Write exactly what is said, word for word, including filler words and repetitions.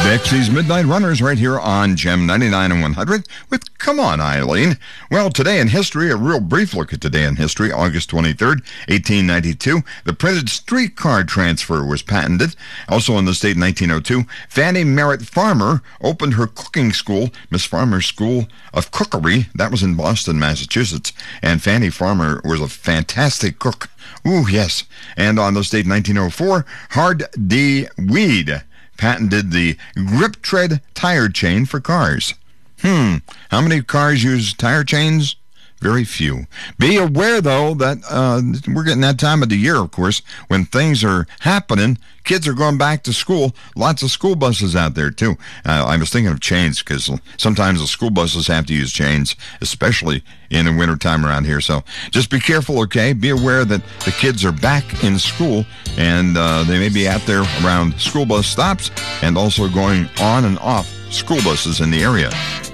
Dixie's Midnight Runners right here on Gem ninety-nine and one hundred with Come On, Eileen. Well, today in history, a real brief look at today in history, August twenty-third, eighteen ninety-two, the printed streetcar transfer was patented. Also in the state in nineteen oh two, Fannie Merritt Farmer opened her cooking school, Miss Farmer's School of Cookery. That was in Boston, Massachusetts. And Fannie Farmer was a fantastic cook. Ooh, yes. And on this date in nineteen oh four, Hard D. Weed patented the grip tread tire chain for cars. Hmm, how many cars use tire chains? Very few. Be aware, though, that uh, we're getting that time of the year, of course, when things are happening. Kids are going back to school. Lots of school buses out there, too. Uh, I was thinking of chains because sometimes the school buses have to use chains, especially in the wintertime around here. So just be careful, okay? Be aware that the kids are back in school, and uh, they may be out there around school bus stops and also going on and off school buses in the area.